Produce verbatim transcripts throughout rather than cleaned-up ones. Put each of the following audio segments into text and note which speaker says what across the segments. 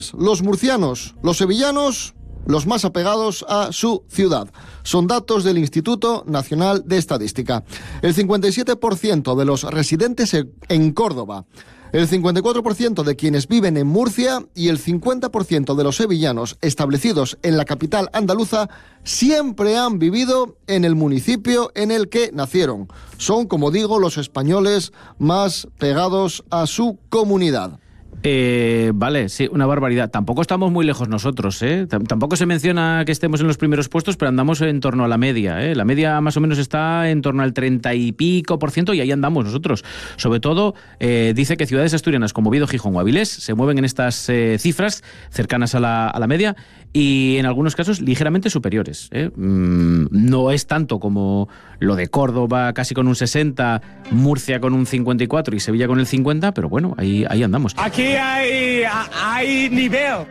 Speaker 1: Los murcianos, los sevillanos, los más apegados a su ciudad. Son datos del Instituto Nacional de Estadística. El cincuenta y siete por ciento de los residentes en Córdoba, el cincuenta y cuatro por ciento de quienes viven en Murcia y el cincuenta por ciento de los sevillanos establecidos en la capital andaluza siempre han vivido en el municipio en el que nacieron. Son, como digo, los españoles más pegados a su comunidad.
Speaker 2: Eh, vale, sí, una barbaridad. Tampoco estamos muy lejos nosotros, ¿eh? T- tampoco se menciona que estemos en los primeros puestos, pero andamos en torno a la media, ¿eh? La media más o menos está en torno al treinta y pico por ciento y ahí andamos nosotros. Sobre todo, eh, dice que ciudades asturianas como Oviedo, Gijón o Avilés se mueven en estas eh, cifras cercanas a la, a la media y en algunos casos ligeramente superiores, ¿eh? Mm, no es tanto como lo de Córdoba, casi con un sesenta, Murcia con un cincuenta y cuatro y Sevilla con el cincuenta, pero bueno, ahí, ahí andamos.
Speaker 3: Aquí hay, hay nivel.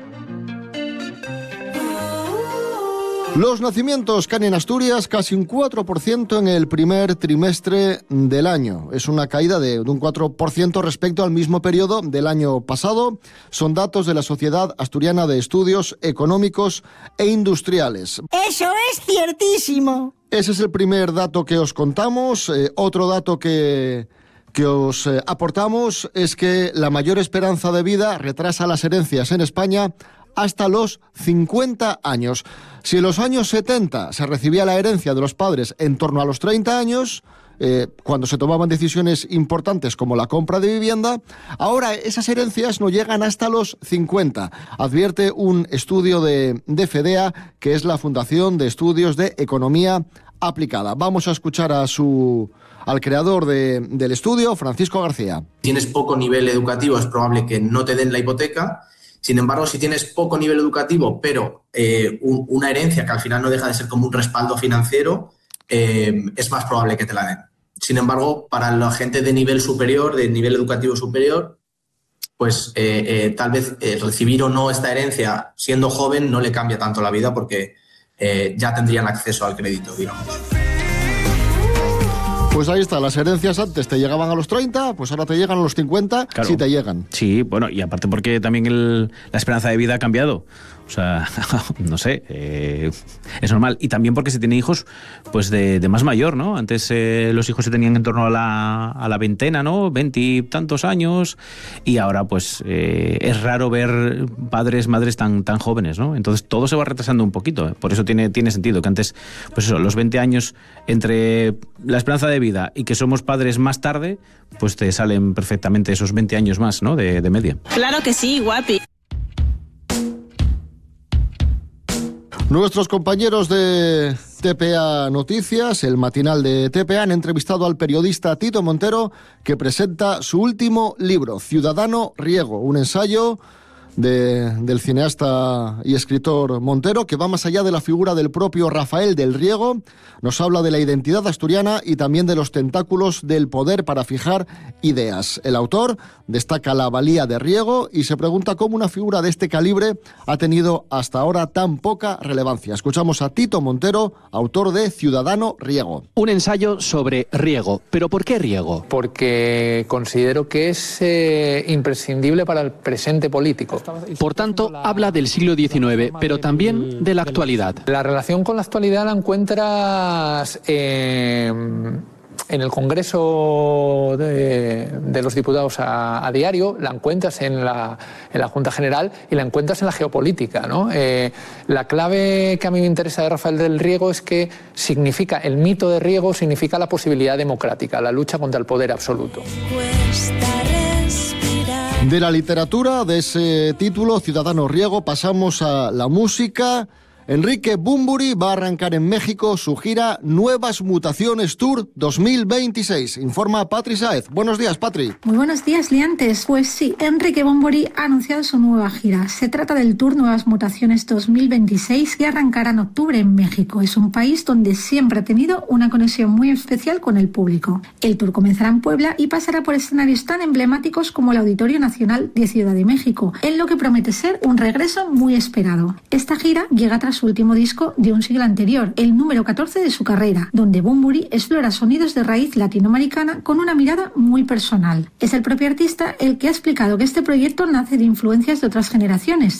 Speaker 1: Los nacimientos caen en Asturias casi un cuatro por ciento en el primer trimestre del año. Es una caída de un cuatro por ciento respecto al mismo periodo del año pasado. Son datos de la Sociedad Asturiana de Estudios Económicos e Industriales.
Speaker 4: ¡Eso es ciertísimo!
Speaker 1: Ese es el primer dato que os contamos. Eh, otro dato que... que os eh, aportamos es que la mayor esperanza de vida retrasa las herencias en España hasta los cincuenta años. Si en los años setenta se recibía la herencia de los padres en torno a los treinta años, eh, cuando se tomaban decisiones importantes como la compra de vivienda, ahora esas herencias no llegan hasta los cincuenta. Advierte un estudio de, de FEDEA, que es la Fundación de Estudios de Economía Aplicada. Vamos a escuchar a su... al creador de, del estudio, Francisco García.
Speaker 5: Si tienes poco nivel educativo es probable que no te den la hipoteca. Sin embargo, si tienes poco nivel educativo, pero eh, un, una herencia que al final no deja de ser como un respaldo financiero, eh, es más probable que te la den. Sin embargo, para la gente de nivel superior, de nivel educativo superior, pues eh, eh, tal vez eh, recibir o no esta herencia siendo joven no le cambia tanto la vida porque eh, ya tendrían acceso al crédito, digamos.
Speaker 1: Pues ahí está, las herencias antes te llegaban a los treinta, pues ahora te llegan a los cincuenta, claro. Si te llegan.
Speaker 2: Sí, bueno, y aparte porque también el, la esperanza de vida ha cambiado. O sea, no sé, eh, es normal. Y también porque se tiene hijos pues de, de más mayor, ¿no? Antes eh, los hijos se tenían en torno a la, a la veintena, ¿no? Veintitantos años. Y ahora pues eh, es raro ver padres, madres tan, tan jóvenes, ¿no? Entonces todo se va retrasando un poquito. ¿eh? Por eso tiene, tiene sentido que antes, pues eso, los veinte años entre la esperanza de vida y que somos padres más tarde, pues te salen perfectamente esos veinte años más, ¿no? De, de media.
Speaker 6: Claro que sí, guapi.
Speaker 1: Nuestros compañeros de T P A Noticias, el matinal de T P A, han entrevistado al periodista Tito Montero, que presenta su último libro, Ciudadano Riego, un ensayo de, del cineasta y escritor Montero, que va más allá de la figura del propio Rafael del Riego. Nos habla de la identidad asturiana y también de los tentáculos del poder para fijar ideas. El autor destaca la valía de Riego y se pregunta cómo una figura de este calibre ha tenido hasta ahora tan poca relevancia. Escuchamos a Tito Montero, autor de Ciudadano Riego.
Speaker 7: Un ensayo sobre Riego. ¿Pero por qué Riego?
Speaker 8: Porque considero que es eh, imprescindible para el presente político.
Speaker 7: Por tanto, habla del siglo diecinueve, pero también de la actualidad.
Speaker 8: La relación con la actualidad la encuentras eh, en el Congreso de, de los Diputados a, a diario, la encuentras en la, en la Junta General y la encuentras en la geopolítica, ¿no? Eh, la clave que a mí me interesa de Rafael del Riego es que significa, el mito de Riego significa la posibilidad democrática, la lucha contra el poder absoluto.
Speaker 1: De la literatura, de ese título, Ciudadano Riego, pasamos a la música. Enrique Bunbury va a arrancar en México su gira Nuevas Mutaciones Tour dos mil veintiséis. Informa Patri Sáez. Buenos días, Patri.
Speaker 9: Muy buenos días, liantes. Pues sí, Enrique Bunbury ha anunciado su nueva gira. Se trata del Tour Nuevas Mutaciones dos mil veintiséis, que arrancará en octubre en México. Es un país donde siempre ha tenido una conexión muy especial con el público. El tour comenzará en Puebla y pasará por escenarios tan emblemáticos como el Auditorio Nacional de Ciudad de México, en lo que promete ser un regreso muy esperado. Esta gira llega tras su último disco de un siglo anterior, el número catorce de su carrera, donde Bunbury explora sonidos de raíz latinoamericana con una mirada muy personal. Es el propio artista el que ha explicado que este proyecto nace de influencias de otras generaciones,